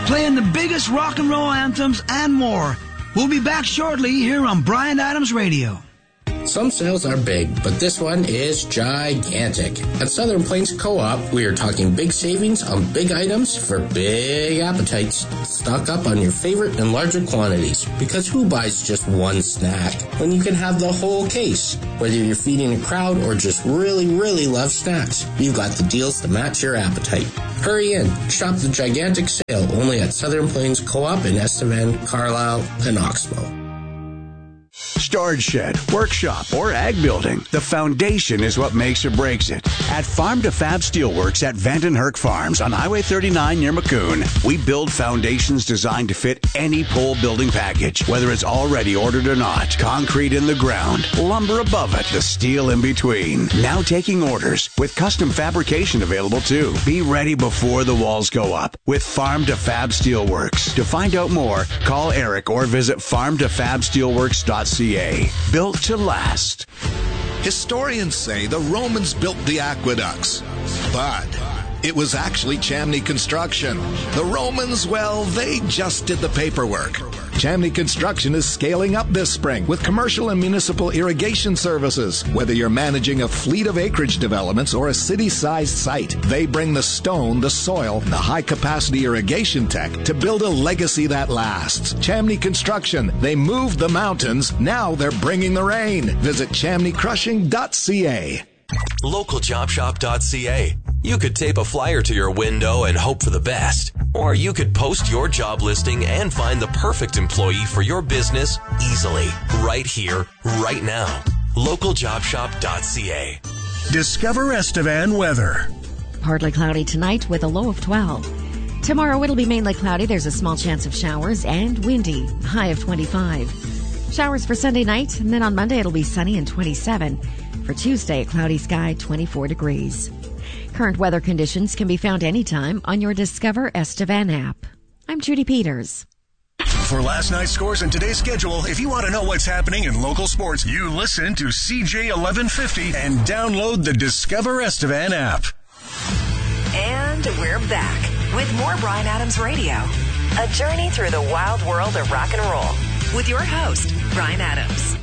playing the biggest rock and roll anthems and more. We'll be back shortly here on Bryan Adams Radio. Some sales are big, but this one is gigantic. At Southern Plains Co-op, we are talking big savings on big items for big appetites. Stock up on your favorite in larger quantities, because who buys just one snack when you can have the whole case? Whether you're feeding a crowd or just really, really love snacks, you've got the deals to match your appetite. Hurry in. Shop the gigantic sale only at Southern Plains Co-op in Estevan, Carlisle, and Oxbow. Storage shed, workshop, or ag building. The foundation is what makes or breaks it. At Farm to Fab Steelworks at Vandenherk Farms on Highway 39 near Maccoon, we build foundations designed to fit any pole building package, whether it's already ordered or not. Concrete in the ground, lumber above it, the steel in between. Now taking orders with custom fabrication available too. Be ready before the walls go up with Farm to Fab Steelworks. To find out more, call Eric or visit farmtofabsteelworks.ca. Built to last. Historians say the Romans built the aqueducts, but it was actually Chamney Construction. The Romans, well, they just did the paperwork. Chamney Construction is scaling up this spring with commercial and municipal irrigation services. Whether you're managing a fleet of acreage developments or a city-sized site, they bring the stone, the soil, and the high-capacity irrigation tech to build a legacy that lasts. Chamney Construction. They moved the mountains. Now they're bringing the rain. Visit chamneycrushing.ca. LocalJobShop.ca. You could tape a flyer to your window and hope for the best. Or you could post your job listing and find the perfect employee for your business easily. Right here, right now. LocalJobShop.ca. Discover Estevan weather. Partly cloudy tonight with a low of 12. Tomorrow it'll be mainly cloudy. There's a small chance of showers and windy. High of 25. Showers for Sunday night, and then on Monday it'll be sunny and 27. For Tuesday, a cloudy sky, 24 degrees. Current weather conditions can be found anytime on your Discover Estevan app. I'm Judy Peters. For last night's scores and today's schedule, if you want to know what's happening in local sports, you listen to CJ 1150 and download the Discover Estevan app. And we're back with more Bryan Adams Radio. A journey through the wild world of rock and roll with your host, Bryan Adams.